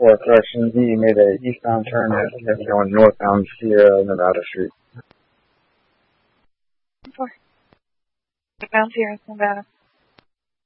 correction Z, made a eastbound turn as going northbound Sierra Nevada Street. 4. Northbound Sierra Nevada.